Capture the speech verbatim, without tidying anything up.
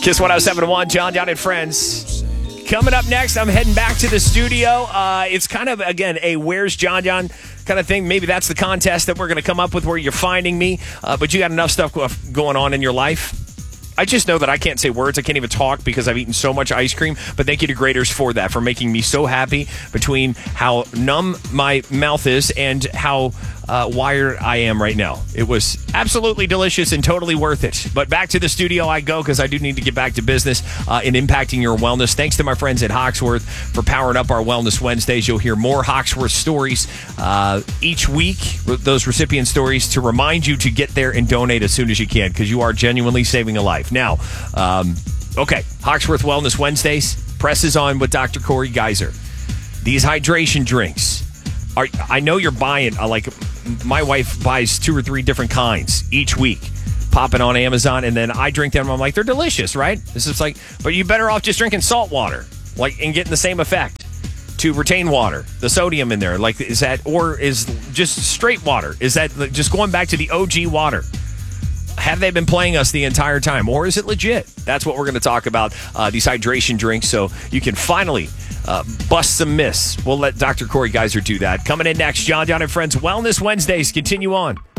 Kiss one oh seven point one, John John and Friends. Coming up next, I'm heading back to the studio. Uh, it's kind of, again, a Where's John John kind of thing. Maybe that's the contest that we're going to come up with where you're finding me. Uh, but you got enough stuff going on in your life. I just know that I can't say words. I can't even talk because I've eaten so much ice cream. But thank you to Graders for that, for making me so happy between how numb my mouth is and how uh, wired I am right now. It was absolutely delicious and totally worth it. But back to the studio I go because I do need to get back to business uh, in impacting your wellness. Thanks to my friends at Hawksworth for powering up our Wellness Wednesdays. You'll hear more Hawksworth stories uh, each week, those recipient stories, to remind you to get there and donate as soon as you can because you are genuinely saving a life. Now, um, okay, Hawksworth Wellness Wednesdays, presses on with Doctor Corey Geiser. These hydration drinks, are I know you're buying, uh, like, my wife buys two or three different kinds each week, popping on Amazon, and then I drink them, and I'm like, they're delicious, right? This is like, but you're better off just drinking salt water, like, and getting the same effect to retain water, the sodium in there. Like, is that, or is just straight water? Is that just going back to the O G water? Have they been playing us the entire time, or is it legit? That's what we're going to talk about, uh, these hydration drinks, so you can finally uh, bust some myths. We'll let Doctor Corey Geiser do that. Coming in next, John John and Friends Wellness Wednesdays. Continue on.